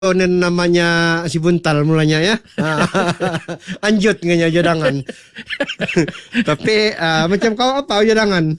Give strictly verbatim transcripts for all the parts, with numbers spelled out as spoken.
Konon namanya si Buntal mulanya ya. Anjut nganya jadangan. Tapi uh, macam kau apa jadangan?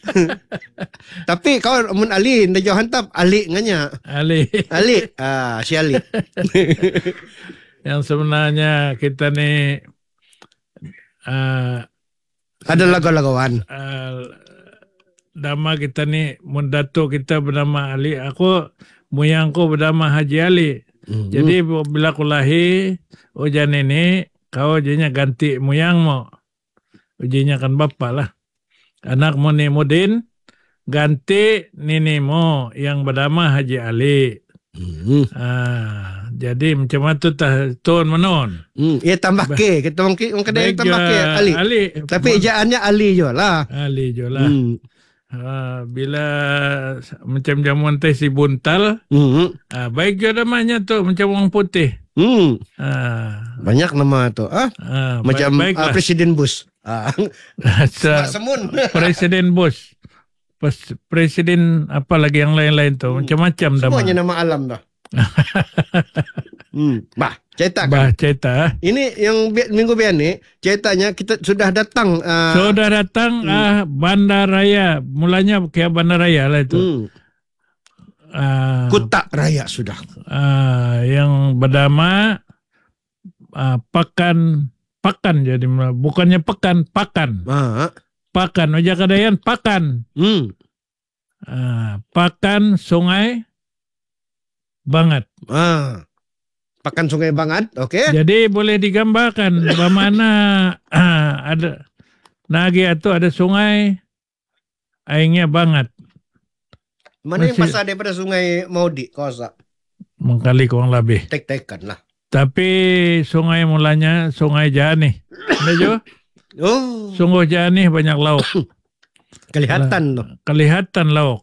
Tapi kau mun Ali nda jauh hantap Ali nganya. Ali. Ali. Ah, si Ali. Yang sebenarnya kita ni uh, ada lagu-laguan. Uh, nama kita ni mun datuk kita bernama Ali. Aku muyangku bernama Haji Ali. Mm-hmm. Jadi bila aku lahir, ujian ini kau ujiannya ganti muyangmu. Ujiannya kan bapa lah. Anakmu ni Mudin ganti ninimu yang bernama Haji Ali. Mm-hmm. Ah, jadi macam tu tah turun menurun. Hmm, ia tambah ke, kita mungkin mungkin ada yang tambah ke Ali. Ali. Tapi ejaannya Ali je lah. Ali je lah. Hmm. Ha, bila macam jamuan teh si Buntal, mm-hmm. ha, baik juga namanya tu macam orang putih. Hmm. Ha. Banyak nama tu. Ah, ha, macam baik, uh, Presiden Bush. Ah. Semun. Presiden Bush. Presiden apa lagi yang lain-lain tu hmm. macam-macam nama. Semuanya nama alam dah. hmm. Bah, cerita kan? Bah, cerita. Ini yang bi- minggu biar ni, ceritanya kita sudah datang. Uh, sudah datang hmm. uh, Bandaraya. Mulanya kayak Bandaraya lah itu. Hmm. Uh, Kuta Raya sudah. Uh, yang bernama uh, Pakan, Pakan jadi bukannya Pekan, Pakan. Uh. Pakan, Ojak Kadayan, Pakan. Hmm. Uh, Pakan Sungai Bangat. Ah. Pakan Sungai Bangat, oke. Okay. Jadi boleh digambarkan bagaimana uh, ada nagi itu ada sungai, airnya bangat. Mana Masih, yang pasal daripada sungai Maudi, Kosa? Mengkali kurang lebih. Tek-tekan lah. Tapi sungai mulanya sungai Jani. Betul? Oh. Sungguh Jani banyak lauk. Kelihatan loh. Kelihatan lauk.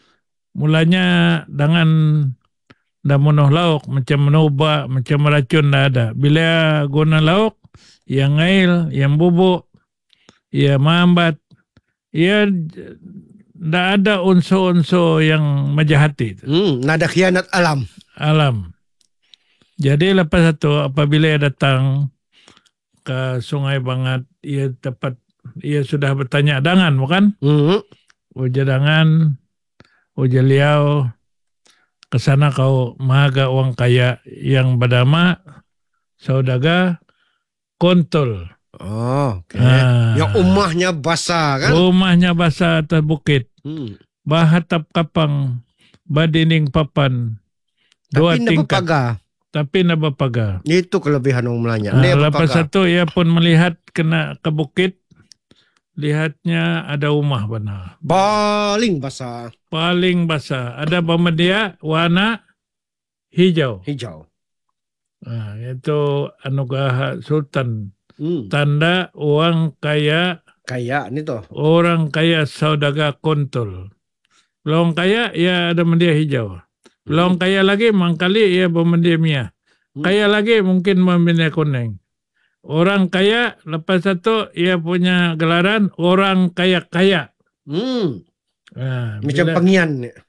Mulanya dengan dah menuh lauk, macam menubak, macam meracun dah ada. Bila guna lauk, yang ngail, yang bubuk, ia mambat, ia dah ada unsur-unsur yang majahati. Hmm, nada khianat alam. Alam. Jadi lepas itu, apabila ia datang ke Sungai Bangat, ia dapat, ia sudah bertanya dangan, bukan? Hmm. Uja dangan, uja liau, kesana kau mahaga orang kaya yang bernama Saudaga Kontol. Oh, okay. Ah. Yang rumahnya basah kan? Rumahnya basah atas bukit. Hmm. Bahatap kapang, badining papan, dua tapi tingkat. Paga. Tapi naba paga. Itu kelebihan orang Melanya. Ah, lepas itu ia pun melihat kena ke bukit. Lihatnya ada rumah benar. Paling basah. Paling basah. Ada bama dia warna hijau. Hijau. Nah, itu anugerah Sultan. Hmm. Tanda orang kaya. Kaya ni tu. Orang kaya Saudaga Kontol. Belum kaya, ia ada mendia hijau. Belum hmm. kaya lagi, mangkali ia bermendia mia. Hmm. Kaya lagi mungkin bermendia kuning. Orang kaya, lepas satu ia punya gelaran orang kaya-kaya. Hmm. Ah, macam bila, pengian.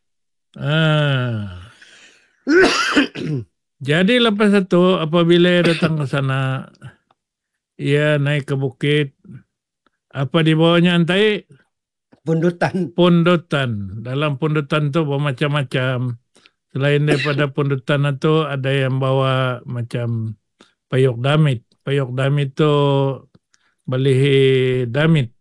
Ah. Jadi lepas satu apabila ia datang ke sana, ia naik ke bukit. Apa di bawahnya antai? Pundutan. Pundutan. Dalam pundutan tu bermacam-macam. Selain daripada pundutan itu ada yang bawa macam payuk damit. Payuk damit itu beli damit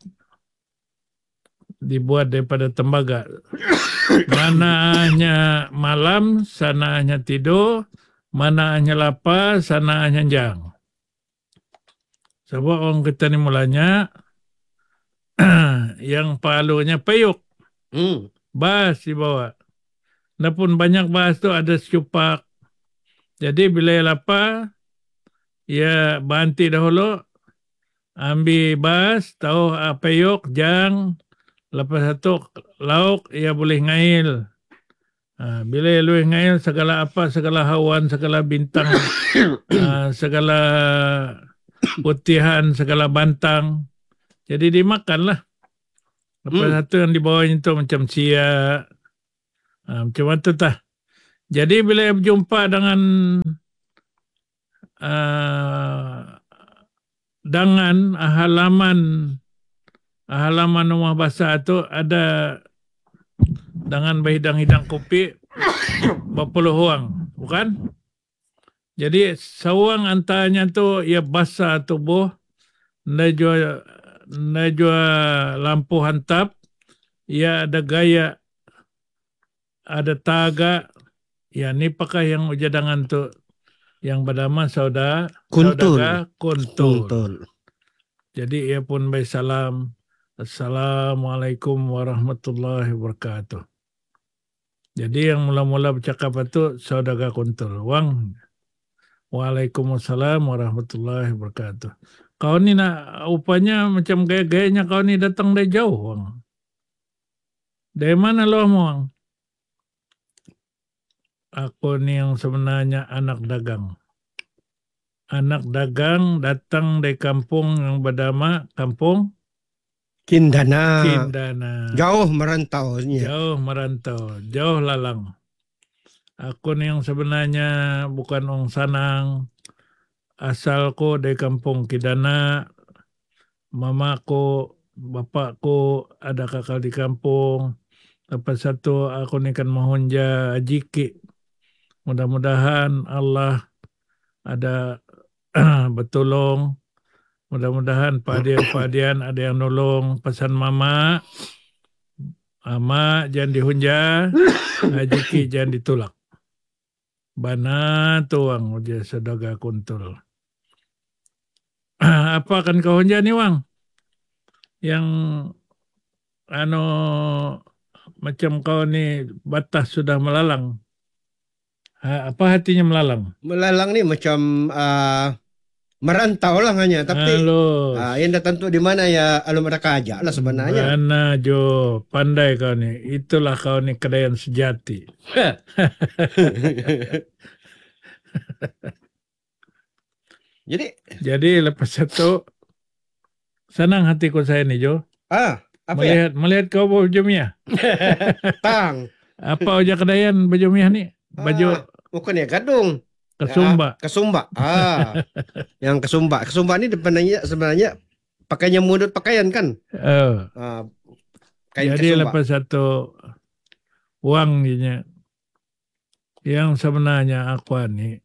dibuat daripada tembaga. Mana hanya malam, sana hanya tidur, mana hanya lapar, sana hanya jang. Sebab orang kita ni mulanya yang palunya payuk. Hmm. Bas dibawa. Adapun banyak bas tu ada secupak. Jadi bila lapar, ia banti dahulu, ambil bas, tahu apa yuk, jang, lepas satu lauk, ia boleh ngail. Ha, bila ia boleh ngail, segala apa, segala hawan, segala bintang, ha, segala putihan, segala bantang. Jadi dimakanlah. Lepas hmm. satu yang di bawahnya itu macam siak, ha, macam itu tah. Jadi bila berjumpa dengan uh, dengan halaman halaman rumah basah tu ada dengan berhidang-hidang kopi berpuluh orang, bukan? Jadi seorang antaranya tu ia basah tubuh, najwa najwa lampu hantap, ia ada gaya, ada taga, ya ni pakai yang ujadangan tu yang bernama saudara Kuntul. saudara kuntul. Kuntul. Jadi ia pun baik salam, Assalamualaikum warahmatullahi wabarakatuh. Jadi yang mula-mula bercakap itu saudara kuntul. Wang, Waalaikumsalam warahmatullahi wabarakatuh. Kau ni nak upanya macam gaya-gayanya kau ni datang dari jauh, Wang. Dari mana lo, Wang? Aku ni yang sebenarnya anak dagang. Anak dagang datang dari kampung yang bernama Kampung Kindana. Kindana. Jauh merantau. Jauh merantau, jauh lalang. Aku ni yang sebenarnya bukan orang Sanang. Asalku dari kampung Kindana. Mamaku, bapakku ada kakak di kampung. Lepas satu aku ni kan mahunja ajiki. Mudah-mudahan Allah ada bertolong. Mudah-mudahan padian-padian ada yang nolong. Pesan mama, Ama jangan dihunja, ajiki jangan ditolak. Bana tuang uja sedaga kuntul. Apa akan kau hunja ni, Wang? Yang ano macam kau ni batas sudah melalang. Ha, apa hatinya melalang? Melalang ni macam uh, merantau lah hanya. Tapi uh, yang datang tu di mana ya alum ada kajak lah sebenarnya. Mana Jo, pandai kau ni. Itulah kau ni kedayan sejati. Jadi Jadi lepas itu senang hatiku saya ni Jo. Ah, apa melihat, ya? Melihat kau bawa baju miah. Tang. Apa uja kedayan baju miah ni? Baju ah, bukan ya gadung. Kesumba. Ya, kesumba. Ah. Yang kesumba. Kesumba ni sebenarnya sebenarnya pakainya mudut pakaian kan? Oh. Ah, kain jadi kesumba. lepas satu uang ni yang sebenarnya aku ni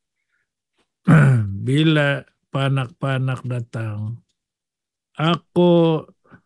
bila panak-panak datang aku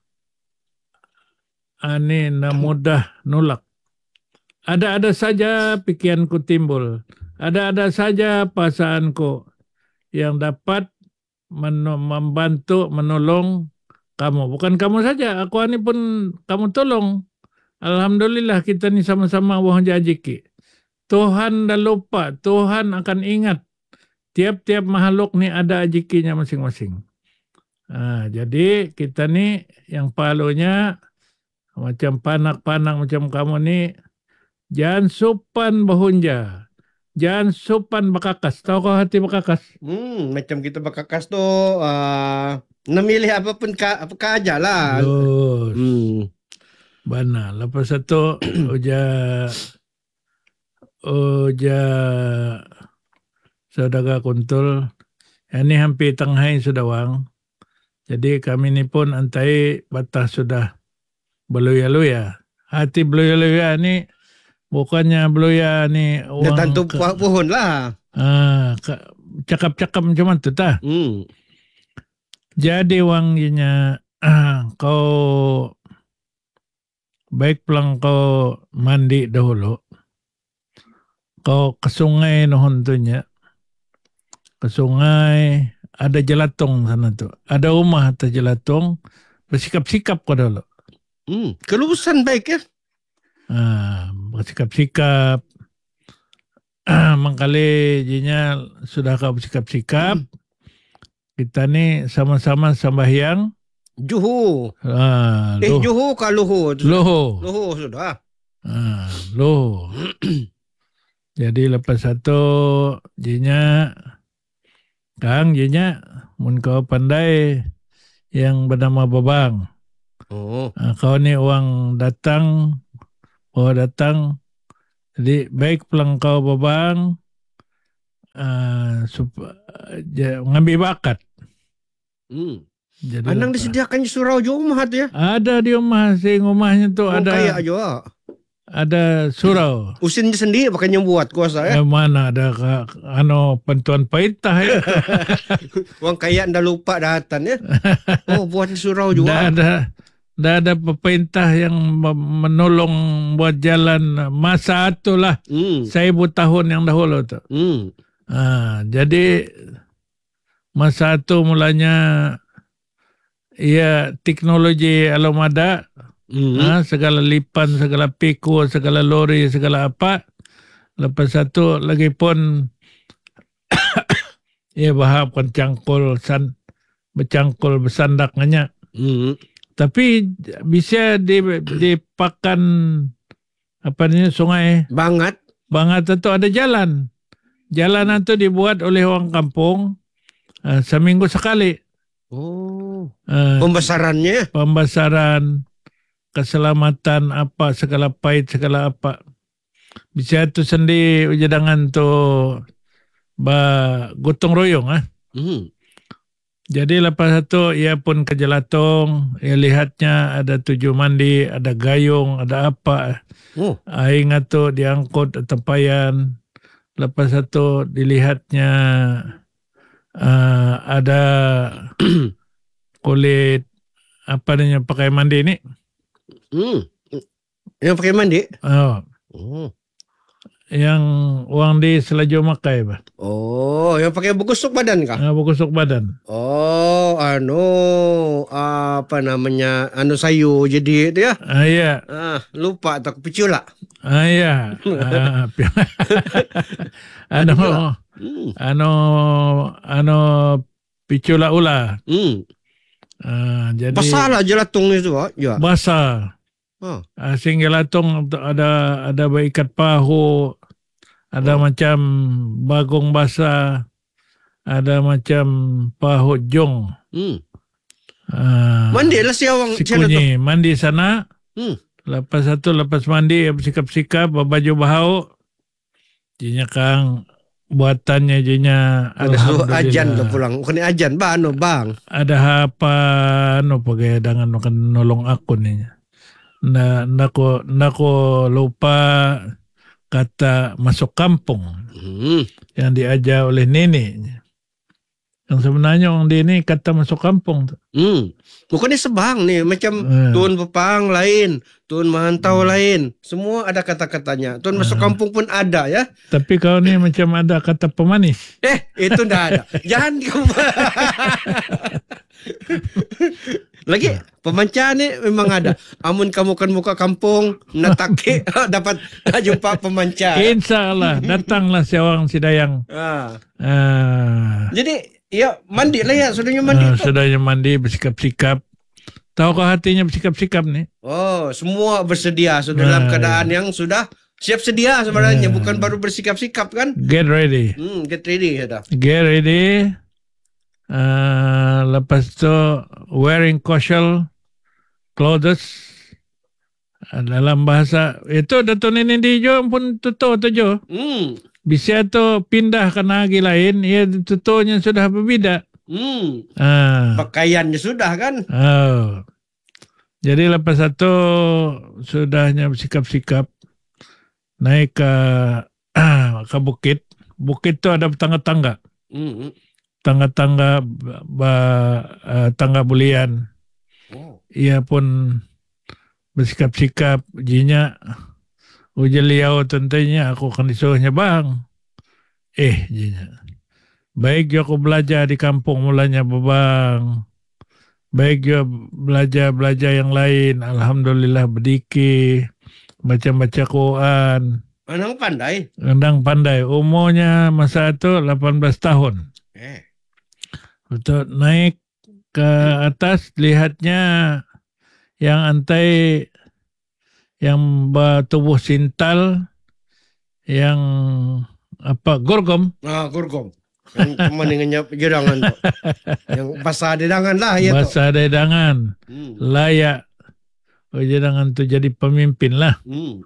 ani na mudah nolak. Ada-ada saja pikiranku timbul. Ada-ada saja perasaanku yang dapat men- membantu, menolong kamu. Bukan kamu saja, aku ini pun kamu tolong. Alhamdulillah kita ni sama-sama wah jajiki. Tuhan dah lupa, Tuhan akan ingat. Tiap-tiap makhluk ni ada ajikinya masing-masing. Nah, jadi kita ni yang palunya macam panak-panak macam kamu ni, jangan sopan bahunja. Jangan sopan bakakas. Tahu kau hati bakakas? Hmm, macam kita bakakas tu uh, namilih apapun ka, apa aja lah. Lus. Hmm. Bana. Lepas itu uja uja saudara kuntul. Ini hampir tenghai sudah wang. Jadi kami ni pun antai batas sudah beluya-luya. Hati beluya-luya ni bukannya beluya ni Uang uang tentu ke, pohon lah. Ah, ke, cakap-cakap macam tu tah. Hmm. Jadi wangnya ah, kau baik pulang kau mandi dahulu. Kau ke sungai nohon tu nya. Ke sungai ada jelatong sana tu. Ada rumah atas jelatong. Bersikap-sikap kau dulu. Hmm. Kelulusan baik ya. Ah, bersikap-sikap. Ah, mangkali jinya sudah kau bersikap-sikap. Hmm. Kita ni sama-sama sembahyang. Juhu. Ah, eh juhu ke luhu? Luhu. Luhu sudah. Ah, luhu. Jadi lepas satu jinya Kang jinya mun kau pandai yang bernama Babang. Oh. Ah, kau ni orang datang, oh datang Jadi baik pulang kau babang uh, sup- ja- ngambil bakat. Hmm. Jadi Anang lepas- disediakan surau jo rumah tu ya. ada di rumah, si rumahnya tu Orang kaya ada juga. ada surau. Usin sendiri pakai buat kuasa ya. Eh, mana ada ka, ano pentuan paitah ya. Orang kaya ndak lupa datang ya. Oh, buat surau Ndak juga. ada ndak ada pemerintah yang me- menolong buat jalan masa itulah Hmm. seribu tahun yang dahulu tu. Hmm. Ah, jadi masa itu mulanya ya teknologi alam ada, Hmm. ah, segala lipan, segala pikul, segala lori, segala apa. Lepas satu lagi pun ya bahap kan cangkul san bercangkul bersandak banyak. Hmm. Tapi bisa di dipakan apa ni sungai Banget. Bangat itu ada jalan. Jalanan itu dibuat oleh orang kampung uh, seminggu sekali. Oh. Uh, Pembesarannya. pembesaran, keselamatan apa segala pahit segala apa. Bisa itu sendi ujadangan tu ba gotong royong ah. Hmm. Jadi lepas itu ia pun ke Jelatong, ia lihatnya ada tujuh mandi, ada gayung, ada apa. Oh. Aing itu diangkut tempayan. Lepas itu dilihatnya uh, ada kulit apa namanya pakai mandi ini. Hmm. Yang pakai mandi. Oh, Oh. yang uang di selaju makai bah. Oh, yang pakai bukusuk badan kah? Ah, bukusuk badan. Oh, anu apa namanya? Anu sayu jadi itu ya. Ah iya, Ah, lupa tak picula. ah iya. Ah, ano, Hmm. ano, ano picula ula. Hmm. Ah, jadi Pasalah jelatung itu, ah. Ya. basah. Oh. Ah, singgelatong ada ada berikat pahu, ada Oh. macam bagong basah, ada macam pahu jong. Hmm. Ah, Mandi lah si awang si jelatung. kunyi mandi sana. Hmm. Lepas satu lepas mandi bersikap-sikap baju bahau. Jinya kang buatannya jinya So, alhamdulillah. ajan tu pulang. Bukan ajan, bang, anu bang. Ada apa no pakai dengan kan nolong aku nih. Na nako nako lupa kata masuk kampung Hmm. yang diajar oleh nenek. Yang sebenarnya orang di ini kata masuk kampung. Hmm. Bukannya sebang nih, macam Hmm. Tuan Pepang lain, Tuan Mahantau lain. Semua ada kata-katanya. Tuan masuk kampung pun ada ya. Tapi kau ni macam ada kata pemanis. Eh, itu ndak ada. Jangan kamu. Lagi pemanca ni memang ada. Amun kamu kan muka kampung, natake dapat jumpa pemanca. Insya Allah datanglah si orang si Dayang. Ah. Ah, Jadi ya mandi lah ya, sudahnya mandi ah, tu. sudahnya mandi bersikap-sikap. Tahukah hatinya bersikap-sikap nih? Oh, semua bersedia sudah dalam Ah, keadaan yang sudah siap sedia sebenarnya, Ah. bukan baru bersikap-sikap kan? Get ready. Hmm, get ready ya dah. Get ready. Uh, lepas tu wearing casual clothes. Uh, dalam bahasa itu Dato' Nini Dijo pun tuto tu jo. Hmm. Bisa tu pindah ke nagi lain, ia tutonya sudah berbeda. Hmm. Ah. Pakaiannya sudah kan? Oh. Jadi lepas satu sudahnya bersikap-sikap naik ke ke bukit. Bukit tu ada tangga-tangga. Hmm. Tangga-tangga ba, uh, tangga bulian. Oh. Ia pun bersikap-sikap jinya uji liau tentunya aku akan disuruhnya bang. Eh jinya. Baik jo aku belajar di kampung mulanya babang. Baik jo belajar-belajar yang lain. Alhamdulillah berdiki. Baca-baca Quran. Anang pandai. Rendang pandai. Umurnya masa itu lapan belas tahun. Eh. Untuk naik ke atas lihatnya yang antai yang bertubuh sintal yang apa gorgom. Ah, gurgom. Yang teman dengan jedangan tu. Yang basah dedangan lah ya tu. Bahasa dedangan Hmm. layak oh, jedangan tu jadi pemimpin lah. Hmm.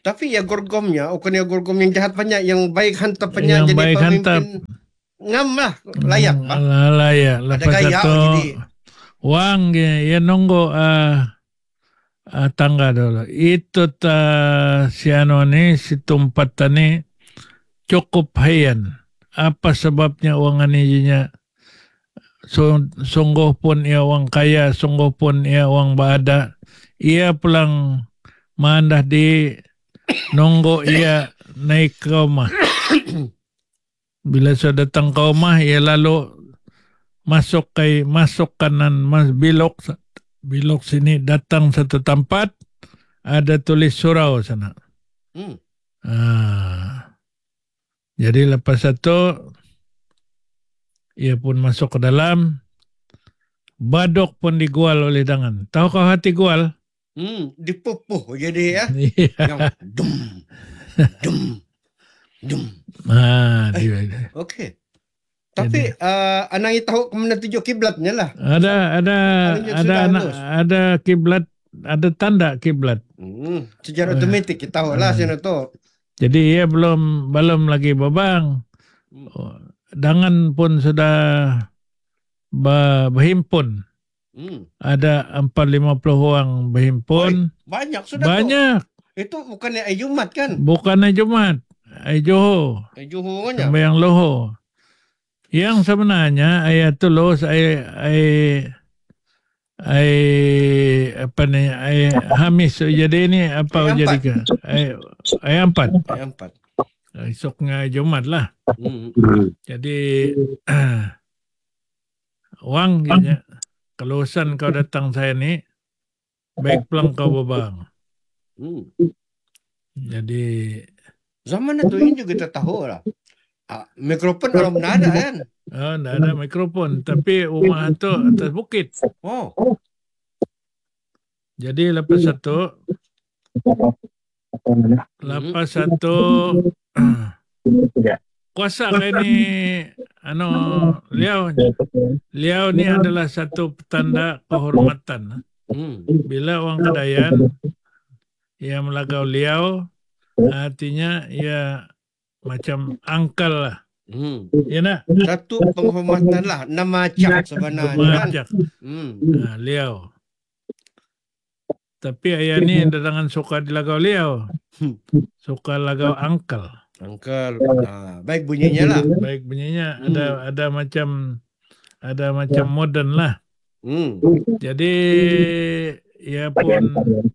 Tapi ya gorgomnya, bukan ya gorgom yang jahat banyak, yang baik hantapannya Yang jadi baik pemimpin. hantap. Ngam lah, layak bah. Lah, layak. Ada Lepas gaya itu, jadi. wang ya, ya nunggu ah ah, tangga dulu. Itu ta si ano ni, si Tumpat ni cukup hayan. Apa sebabnya uang ini nya so, sungguh pun ia uang kaya, sungguh pun ia uang baada. Ia pulang mandah di nunggu ia naik ke rumah. Bila sudah datang ke rumah, ia lalu masuk ke masuk kanan, mas bilok bilok sini, datang satu tempat ada tulis surau sana. Hmm. Ah, jadi lepas itu ia pun masuk ke dalam. Badok pun digual oleh dangan. Tahu kau hati gual? Hmm, dipupuh jadi ya. Iya. Yang dum dum dum. Ah, Eh, dia. Okey. Tapi uh, anang tahu ke mana tuju kiblatnya lah. Ada ada Paling ada sudah anak, halus. ada kiblat, ada tanda kiblat. Hmm, secara otomatik kita tahu lah sini tu. Jadi ia belum belum lagi babang. Oh, dangan pun sudah ba- berhimpun. Hmm. Ada empat lima puluh orang berhimpun. Oi, banyak sudah Banyak. tu. Itu bukannya ay Jumat kan? Bukannya Jumat. Ay Johor. Ay Johor nya. Sembahyang Lohor. Yang sebenarnya ayat tulus ay ay ay apa ni ay Hamis jadi ini apa Ay jadi ke ay ay empat. Ay empat. Esoknya Jumat lah. Hmm. Jadi wang gitu. Kelusan kau datang saya ni baik pulang kau babang. Hmm. Jadi Zaman itu ini juga kita tahu lah. Ah, mikrofon belum ada kan? oh, tidak ada mikrofon, tapi rumah itu atas bukit. Oh. Jadi lepas satu, lepas satu kuasa kayak ni, ano, liau, liau ni adalah satu petanda kehormatan. Hmm. Bila orang Kedayan, ia melagau liau, artinya ia macam angkal lah. Hmm. Ya nak? Satu penghormatan lah. Nama cak sebenarnya kan? Majak. Hmm. Nah, liau. Tapi ayah ni dengan suka dilagau liau. Suka lagau angkal. Angkel. Ah, baik bunyinya lah. Baik bunyinya Hmm. ada ada macam ada macam modern lah. Hmm. Jadi ia pun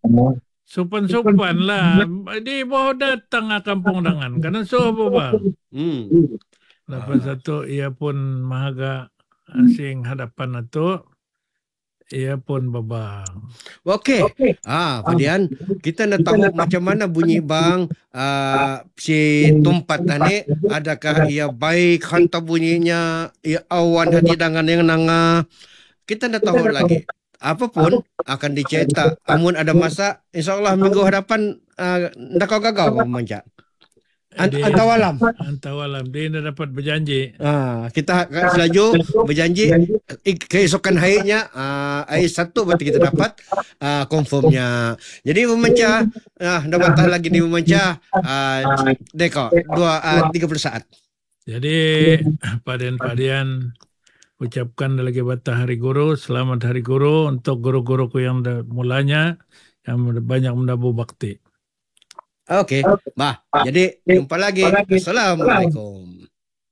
sopan-sopan lah. Di bawah datang ke kampung dangan. Karena suah bang. Hmm. Lepas satu ia pun mahaga asing hadapan itu. Ia pun babang. Okey. Ah, Fadian, kita nak tahu macam mana bunyi bang uh, si Tumpat tadi. Adakah ia baik hantar bunyinya, ia awan hati dengan yang nanga. Kita nak tahu lagi. Apapun akan dicetak. Amun ada masa, insyaAllah minggu hadapan uh, nak kau gagal memanjat. Ant- Dia- Antawalam. Antawalam. Dia dah dapat berjanji. Ah, kita selaju berjanji eh, keesokan harinya ah, hari satu berarti kita dapat ah, confirmnya. Jadi memanca ah, dah batah lagi di memanca ah, deko dua ah, tiga puluh saat. Jadi padian-padian ucapkan lagi batah Hari Guru, selamat Hari Guru untuk guru-guruku yang dah mulanya yang banyak mendabu bakti. Okey. Bah, jadi jumpa lagi. Assalamualaikum.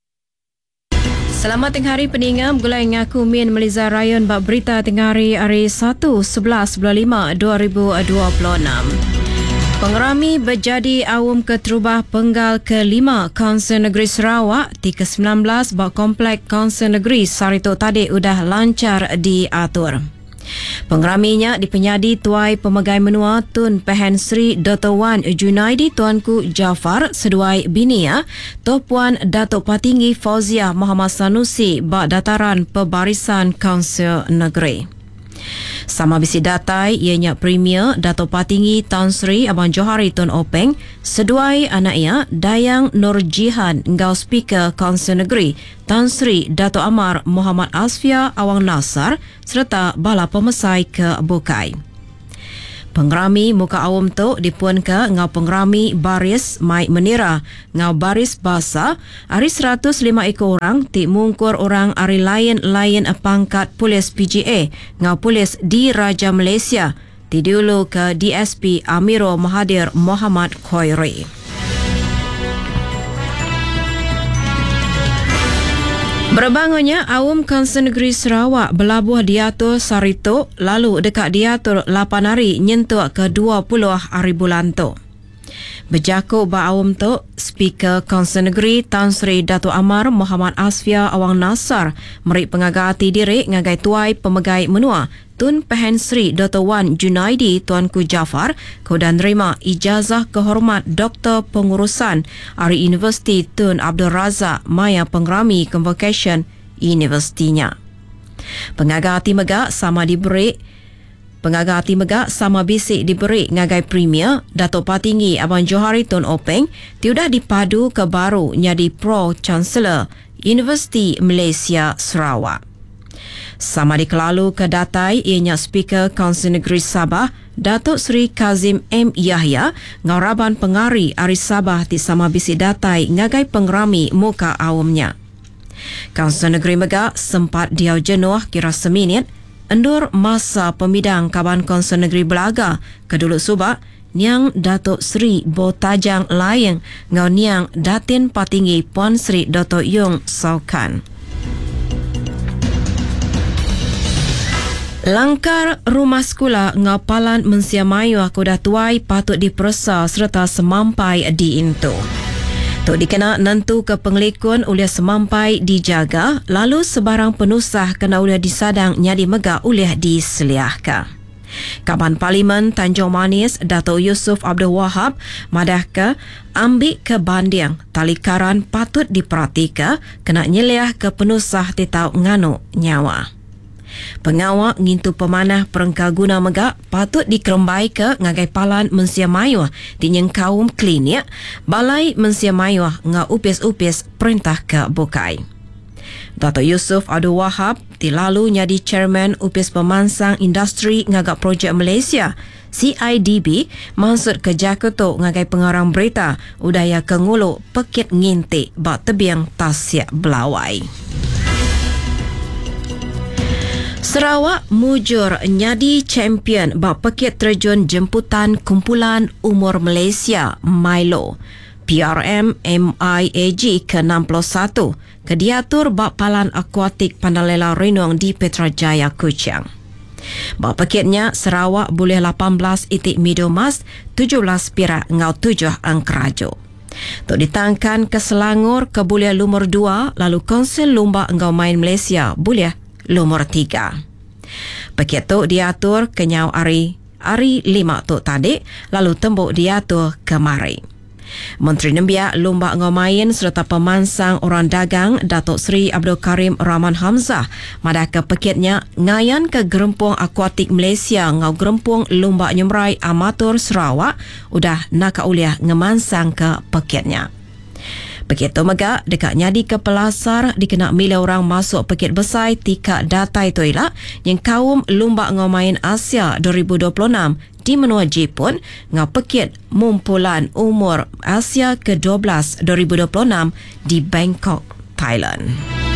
Selamat tengah hari peningam gulai ngaku min Meliza Rayon bab berita tengah hari hari satu sebelas bulan lima dua ribu dua puluh enam. Pengerami berjadi awam keterubah penggal kelima Kaunsil Negeri Sarawak T ke sembilan belas bab komplek Kaunsil Negeri Sarito tadi udah lancar diatur. Pengeraminya dipenyadi Tuai Pemegai Menua Tun Pehen Sri Doktor Wan Junaidi Tuanku Jafar seduai binia Tuan Puan Datuk Patinggi Fauzia Muhammad Sanusi bak dataran Pebarisan Kaunsil Negeri. Sama bisi datai ianya Premier Datuk Patinggi Tan Sri Abang Johari Tun Openg seduai anaknya Dayang Nur Jihan ngau Speaker Kaunsil Negeri Tan Sri Datuk Amar Muhammad Asfia Awang Nasar serta bala pemesai ke Bukai. Pengerami muka awam tu dipun ke ngau pengerami baris mai menira ngau baris basa ari seratus lima ekor orang ti mungkur orang ari lain-lain pangkat polis P J A ngau polis di Raja Malaysia ti dulu ke D S P Amirul Mahathir Mohamad Khairi. Berbangunnya awam Kawasan Negeri Sarawak berlabuh diatur Sarito lalu dekat diatur lapan hari nyentuh ke dua puluh hari bulan tu. Berjakuk ba awam tu, Speaker Kawasan Negeri Tan Sri Dato' Amar Muhammad Asfia Awang Nasar merik pengagati diri ngagai tuai pemegai menua Tun Pehen Sri Doktor Wan Junaidi Tuanku Jafar kau dan nerima ijazah kehormat Doktor Pengurusan dari Universiti Tun Abdul Razak Maya Pengerami Convocation Universitinya. Pengagati megak sama diberi Pengagati megak sama bisik diberi ngagai Premier Datuk Patinggi Abang Johari Tun Openg tiudah dipadu ke baru nyadi Pro Chancellor Universiti Malaysia Sarawak. Sama dikelalu ke datai ianya Speaker Kawasan Negeri Sabah Datuk Seri Kazim M. Yahya ngauraban pengari Ari Sabah ti sama bisik datai ngagai pengerami muka awamnya. Kawasan Negeri Megak sempat diau jenuh kira seminit endur masa pemidang Kaban Kawasan Negeri Belaga kedulu subak Niang Datuk Seri Botajang Layeng ngau Niang Datin Patinggi Puan Sri Datuk Yung Saukan. Langkar rumah sekolah ngapalan mensiamayu aku dah tuai patut diperasa serta semampai diintu. Tok dikena nentu ke pengelikun uliah semampai dijaga lalu sebarang penusah kena uliah disadang nyadi megak uliah diseliahkan. Kaban Parlimen Tanjung Manis Dato' Yusuf Abdul Wahab madah ke ambil ke bandiang talikaran patut diperhatikan kena nyeliah ke penusah titau nganu nyawa. Pengawak ngintu pemanah perengkal guna megak patut dikerembai ke ngagai palan mensia mayuh di nyengkaum klinik balai mensia mayuh nga upis-upis perintah ke bukai. Dato' Yusuf Abdul Wahab tilalu nyadi chairman upis pemansang industri ngagak projek Malaysia C I D B maksud ke Jakarta ngagai pengarang berita udaya kengulu pekit ngintik bak tebiang tasyak belawai. Sarawak mujur nyadi champion bak pekit terjun jemputan kumpulan umur Malaysia Milo P R M M I A G ke enam puluh satu ke diatur bak palan akuatik Pandalela Renung di Petrajaya Kuching. Bak pekitnya Sarawak boleh lapan belas itik middle mas, tujuh belas perak ngau tujuh angkerajo. Tok ditangkan ke Selangor ke boleh lumur dua lalu Konsil Lumba Engau Main Malaysia boleh lumur tiga. Paket tu diatur kenyau hari hari lima tu tadi lalu tembuk diatur kemari. Menteri Nembia Lumba Engau Main serta pemansang orang dagang Datuk Seri Abdul Karim Rahman Hamzah madah ke paketnya ngayan ke Gerempung Akuatik Malaysia ngau Gerempung Lumba Nyemrai Amatur Sarawak udah nak uliah ngemansang ke paketnya. Paket tu megak dekat nyadi ke pelasar dikena mila orang masuk paket besar tika datai toilah yang kaum Lumba Engau Main Asia dua ribu dua puluh enam di menua Jepun ngau paket mumpulan umur Asia ke dua belas dua ribu dua puluh enam di Bangkok, Thailand.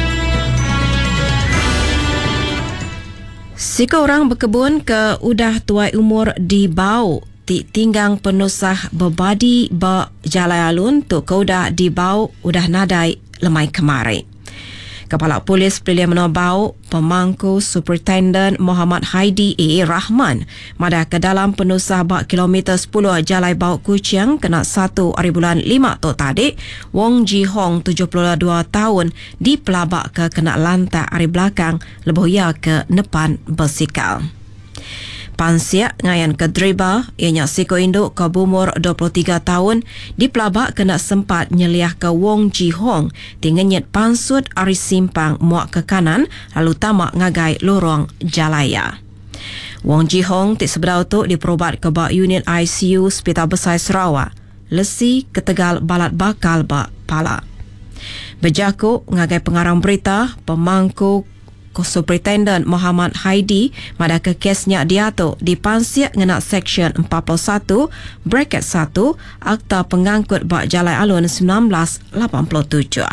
Sika orang berkebun ke udah tuai umur di bau ti tinggang penusah berbadi ba jalai alun tu kau dah di bau udah nadai lemai kemari. Kepala Polis Pilihan Menua Bau, Pemangku Superintendent Muhammad Haidi A. Rahman madah ke dalam penusah bak kilometer sepuluh Jalai Bau Kuching kena satu hari bulan lima tu tadi, Wong Ji Hong tujuh puluh dua tahun di pelabak ke kena lantak hari belakang lebuh ia ke depan bersikal. Pansiak ngayan ke driba ianya siko induk ke bumur dua puluh tiga tahun di pelabak kena sempat nyeliah ke Wong Ji Hong tingenyet pansut ari simpang muak ke kanan lalu tamak ngagai lorong Jalaya. Wong Ji Hong ti sebedau tu diperobat ke bak unit I C U Hospital Besar Sarawak lesi ke Tegal balat bakal bak pala. Berjakuk ngagai pengarang berita pemangku ko Superintendent Muhammad Haidi madaka kesnya diatur di pansiak ngenak Seksyen empat puluh satu bracket satu Akta Pengangkut Bak Jalan Alun sembilan belas lapan puluh tujuh.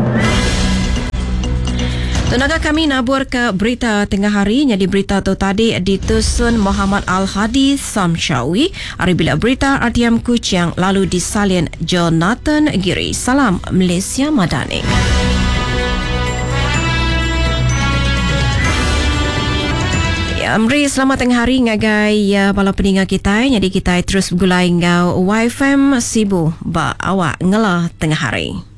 Tenaga kami nabur ke berita tengah hari. Jadi berita tu tadi ditusun Muhammad Al-Hadi Samsyawi. Hari bila berita R T M Kuching lalu disalin Jonathan Giri. Salam Malaysia Madani. Ya, Amri, selamat tengah hari ngagai ya bala peningat kita. Jadi kita terus gulai ngau Y F M Sibu ba awak ngelah tengah hari.